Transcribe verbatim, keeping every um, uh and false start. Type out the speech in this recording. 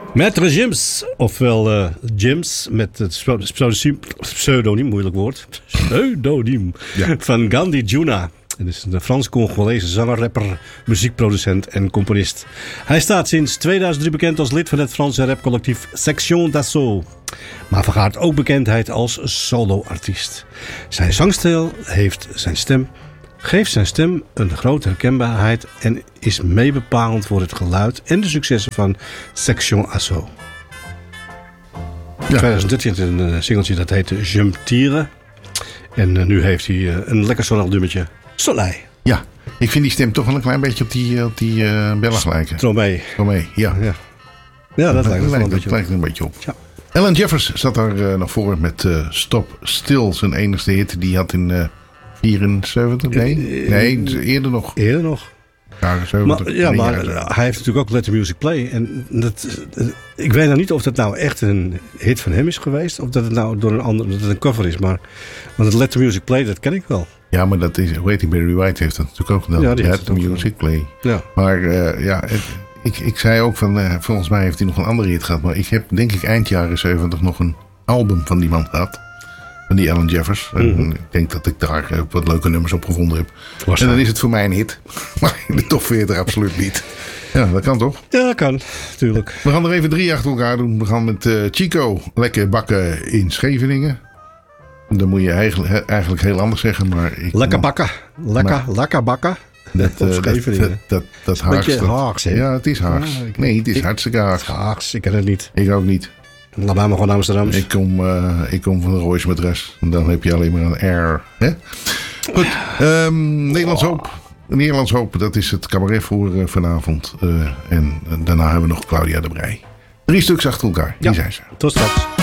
Maître Gims, ofwel uh, Gims, met het pseudoniem, moeilijk woord, pseudoniem, ja. van Gandhi Juna. Hij is een Frans-Congolese zanger, rapper, muziekproducent en componist. Hij staat sinds tweeduizend drie bekend als lid van het Franse rapcollectief Section d'Assaut, maar vergaart ook bekendheid als solo-artiest. Zijn zangstijl heeft zijn stem... geeft zijn stem een grote herkenbaarheid en is meebepalend voor het geluid en de successen van Section Assaut. In ja. twintig dertien had hij een singeltje dat heette Je me tire. En uh, nu heeft hij uh, een lekker zonnig dummetje. Soleil. Ja, ik vind die stem toch wel een klein beetje op die, op die uh, Belg lijken. Tromé. Tromé, ja. Ja, ja dat, dat lijkt er lijkt, een beetje op. lijkt er een beetje op. Ja. Alan Jeffers zat daar uh, nog voor met uh, Stop Still. Zijn enigste hit die had in... Uh, vierenzeventig? Nee, nee, eerder nog. Eerder nog. Ja, zeventig, maar, ja, maar hij heeft natuurlijk ook Let the Music Play. En dat, ik weet nou niet of dat nou echt een hit van hem is geweest. Of dat het nou door een ander, dat het een cover is. Maar want het Let the Music Play, dat ken ik wel. Ja, maar dat is, weet ik, Barry White heeft dat natuurlijk ook gedaan. Ja, die Let the Music Play. Ja. Maar uh, ja, het, ik, ik zei ook van, uh, volgens mij heeft hij nog een andere hit gehad. Maar ik heb denk ik eind jaren zeventig nog een album van die man gehad. Van die Alan Jeffers. Mm-hmm. Ik denk dat ik daar uh, wat leuke nummers op gevonden heb. Was en dan is het voor mij een hit. Maar in de top veertig absoluut niet. Ja, dat kan toch? Ja, dat kan. Tuurlijk. We gaan er even drie achter elkaar doen. We gaan met uh, Chico lekker bakken in Scheveningen. Dan moet je eigenlijk, eigenlijk heel anders zeggen. Maar ik lekker bakken. Lekker, maar, lekker bakken. Dat, uh, dat, dat, dat, dat Haags. Beetje Haags, hè? Ja, het is Haags. Ja, nee, het is ik, hartstikke Haags. Haags, ik ken het niet. Ik ook niet. Laat mij maar gewoon Amsterdams. Ik kom, uh, ik kom van de Royce Madras. En dan heb je alleen maar een R. Hè? Goed. Um, Nederlands Hoop. Nederlands Hoop, dat is het cabaret voor uh, vanavond. Uh, en uh, daarna hebben we nog Claudia de Brij. Drie stuks achter elkaar. Die ja. zijn ze. Tot straks.